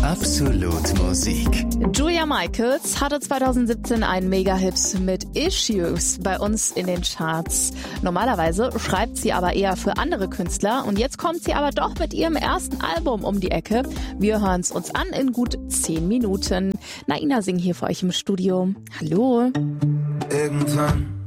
Absolut Musik. Julia Michaels hatte 2017 einen Mega-Hit mit Issues bei uns in den Charts. Normalerweise schreibt sie aber eher für andere Künstler und jetzt kommt sie aber doch mit ihrem ersten Album um die Ecke. Wir hören es uns an in gut 10 Minuten. Naina Singh hier für euch im Studio. Hallo. Irgendwann